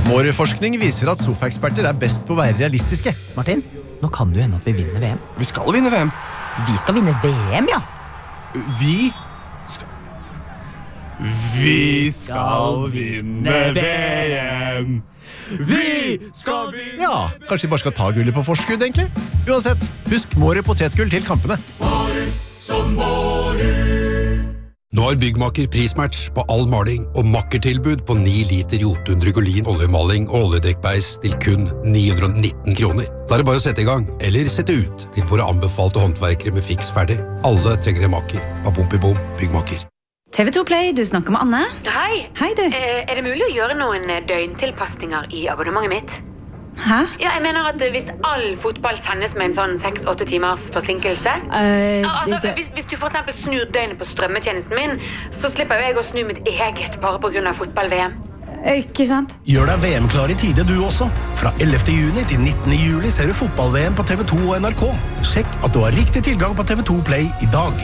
Vår viser at sofaeksperter best på å være realistiske. Martin, nå kan det jo hende at vi vinner VM. Vi skal vinne VM. Vi skal vinne VM, ja. Vi skal vinne VM. Vi skal vinne. Ja, kanskje vi bare skal ta gullet på forskudd, egentlig. Uansett, husk Mårud potetgull til kampene. Nå har Byggmaker prismatch på all maling og makkertilbud på 9 liter Jotun Drygolin oljemaling og oljedekkbeis til kun 919 kroner. Da det bare å sette i gang, eller sette ut til våre anbefalte håndverkere med fiks ferdig. Alle trenger en makker. Bom, Byggmaker. TV2 Play, du snakker med Anne. Hei. Hei, du. Er det mulig å gjøre noen døgntilpasninger i abonnementet mitt? Hæ? Ja, jeg mener at hvis all fotball sendes med en sånn 6-8 timers forsinkelse hvis du for eksempel snur døgnet på strømmetjenesten min, så slipper jeg å snu mitt eget bare på grunn av fotball-VM. Ikke sant? Gjør deg VM-klar i tide du også. Fra 11. juni til 19. juli ser du fotball-VM på TV2 og NRK. Sjekk at du har riktig tilgang på TV2 Play i dag.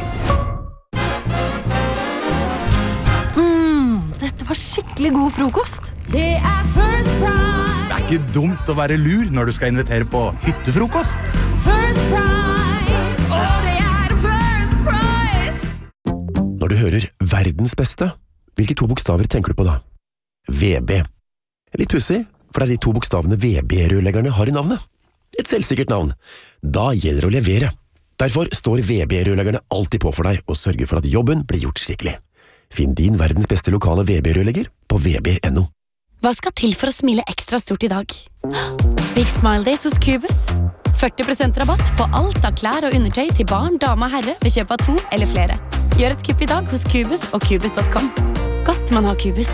Dette var skikkelig god frokost. Det First Price. Det ikke dumt å være lur når du skal invitere på hyttefrokost. First Price. Det First Price. Når du hører verdens beste, hvilke 2 bokstaver tenker du på da? VB. Litt pussig, for det de 2 bokstavene VB-rørleggerne har i navnet. Et selvsikkert navn. Da gjelder det å levere. Derfor står VB-rørleggerne alltid på for deg og sørger for at jobben blir gjort skikkelig. Finn din verdens beste lokale VB-rørlegger på vb.no. Hva skal til for å smile ekstra stort i dag? Big Smile Days hos Cubus. 40% rabatt på alt av klær og undertøy til barn, dame og herre ved kjøp av 2 eller flere. Gjør et kupp i dag hos Cubus og Cubus.com. Godt man har Cubus.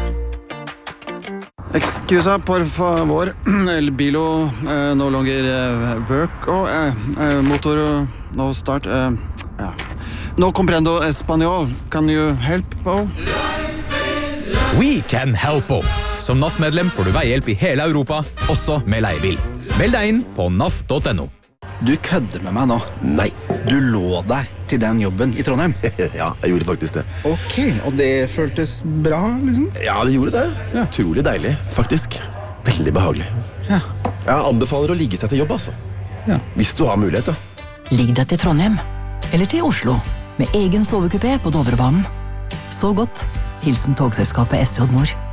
Excusa, por favor. El bilo no longer work. Motor no start. No comprendo español. Can you help? We can help. Som NAF-medlem får du veihjelp i hele Europa, også med leiebil. Meld deg inn på naf.no. Du kødder med meg nå. Nei. Du lå deg til den jobben i Trondheim. Ja, jeg gjorde faktisk det. Ok, og det føltes bra, liksom? Ja, det gjorde det. Ja. Utrolig deilig, faktisk. Veldig behagelig. Ja. Jeg anbefaler å ligge seg til jobb, altså. Ja. Hvis du har mulighet, da. Ligg deg til Trondheim, eller til Oslo, med egen sovekupé på Dovrebanen. Så godt. Hilsen togselskapet SJ Nord.